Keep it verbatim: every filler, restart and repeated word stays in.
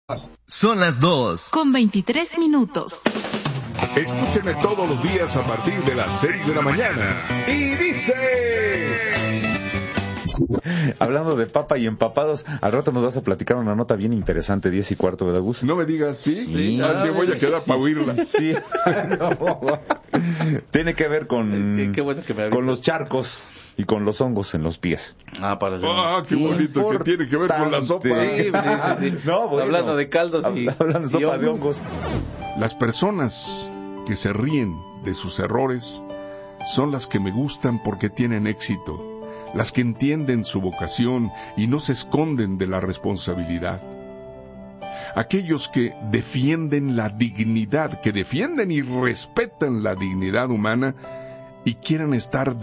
Son las dos. Con veintitrés minutos. Escúcheme todos los días a partir de las seis de la mañana. Y dice... Hablando de papa y empapados, al rato nos vas a platicar una nota bien interesante, diez y cuarto, ¿verdad, Gus? No me digas, ¿sí? Sí. Ah, me voy a quedar para oírla. Sí. No. Tiene que ver con, Qué- qué bueno que me avisas. con los charcos y con los hongos en los pies. Ah, para hacer. Ah, qué bonito que tiene que ver con la sopa. Sí, sí, sí, sí. No, bueno. Hablando de caldos y... Habla- Hablando de y sopa de hongos. Las personas que se ríen de sus errores son las que me gustan porque tienen éxito, las que entienden su vocación y no se esconden de la responsabilidad. Aquellos que defienden la dignidad, que defienden y respetan la dignidad humana y quieren estar